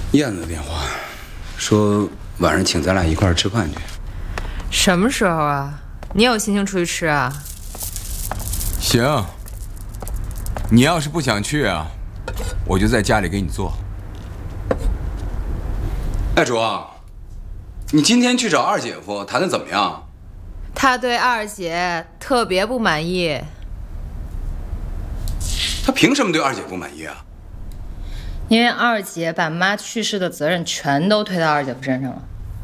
燕子的电话，说晚上请咱俩一块儿吃饭去。 什么时候啊？你有心情出去吃啊？ 行，你要是不想去啊，我就在家里给你做。 哎，卓，你今天去找二姐夫谈的怎么样？ 他对二姐特别不满意。 他凭什么对二姐不满意啊？ 因为二姐把妈去世的责任全都推到二姐夫身上了。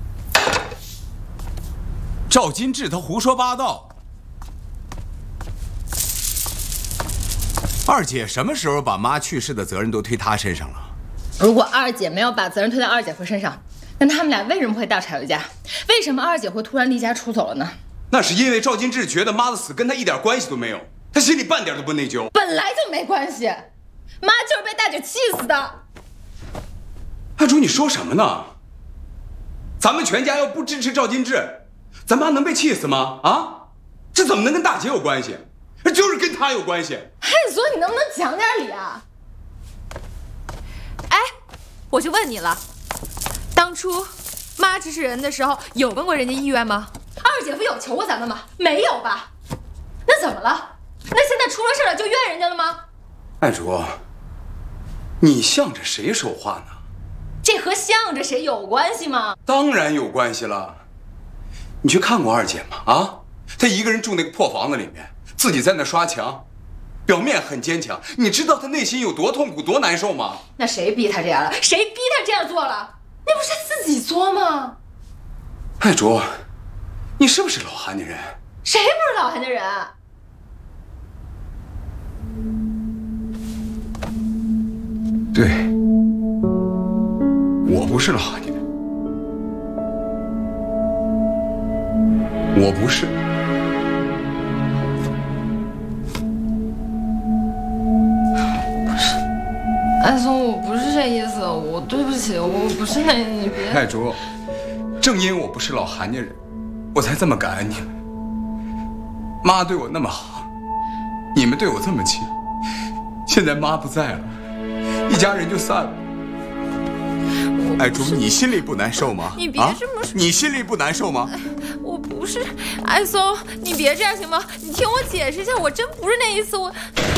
赵金志他胡说八道。二姐什么时候把妈去世的责任都推她身上了？ 如果二姐没有把责任推到二姐夫身上，那他们俩为什么会大吵一架？为什么二姐会突然离家出走了呢？ 那是因为赵金志觉得妈的死跟他一点关系都没有，他心里半点都不内疚。 本来就没关系，妈就是被大姐气死的。 阿竹，你说什么呢？咱们全家要不支持赵金志，咱妈能被气死吗？啊，这怎么能跟大姐有关系？这就是跟他有关系。 嘿，所以你能不能讲点理啊？ 哎，我就问你了，当初妈支持人的时候，有问过人家意愿吗？ 二姐夫有求过咱们吗？没有吧？那怎么了？那现在出了事了就怨人家了吗？ 爱竹，你向着谁说话呢？ 这和向着谁有关系吗？ 当然有关系了。你去看过二姐吗？啊，她一个人住那个破房子里面，自己在那刷墙，表面很坚强，你知道她内心有多痛苦、多难受吗？ 那谁逼她这样了？谁逼她这样做了？那不是她自己作吗？ 爱竹，你是不是老韩家人？ 谁不是老韩家人？ 对，我不是老韩家人，我不是。 艾松，我不是这意思，我对不起，我不是那，你别。 爱竹，正因我不是老韩家人，我才这么感恩你们。妈对我那么好，你们对我这么亲，现在妈不在了，一家人就散了。 爱竹，你心里不难受吗？ 你别这么说， 你心里不难受吗？ 我不是，艾松，你别这样行吗？你听我解释一下，我真不是那意思，我。